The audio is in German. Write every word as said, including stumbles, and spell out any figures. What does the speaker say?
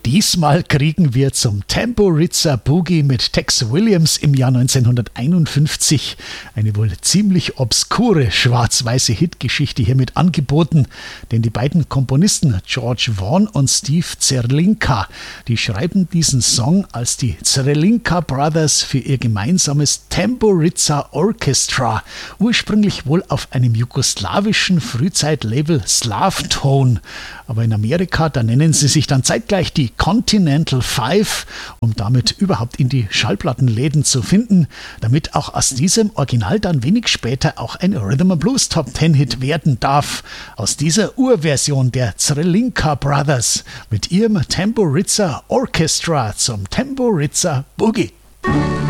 Diesmal kriegen wir zum Tambourine Boogie mit Tex Williams im Jahr neunzehnhunderteinundfünfzig eine wohl ziemlich obskure schwarz-weiße Hitgeschichte hiermit angeboten, denn die beiden Komponisten George Vaughan und Steve Zerlinka, die schreiben diesen Song als die Zerlinka Brothers für ihr gemeinsames Tamburica Orchestra, ursprünglich wohl auf einem jugoslawischen Frühzeitlabel Slavtone, aber in Amerika, da nennen sie sich dann zeitgleich die Continental Five, um damit überhaupt in die Schallplattenläden zu finden, damit auch aus diesem Original dann wenig später auch ein Rhythm and Blues Top Ten Hit werden darf. Aus dieser Urversion der Zerlinka Brothers mit ihrem Tamburica Orchestra zum Tamburica Boogie.